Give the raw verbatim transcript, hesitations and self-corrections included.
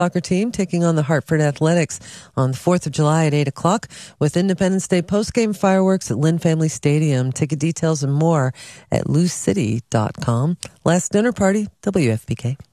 Soccer team taking on the Hartford Athletics on the fourth of July at eight o'clock with Independence Day postgame fireworks at Lynn Family Stadium. Ticket details and more at loose city dot com. Last dinner party, W F P K.